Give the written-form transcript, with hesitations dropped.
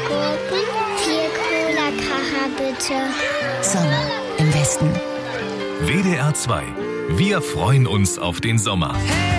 Gurken, 4 Cola-Kracher bitte. Sommer im Westen. WDR 2. Wir freuen uns auf den Sommer. Hey!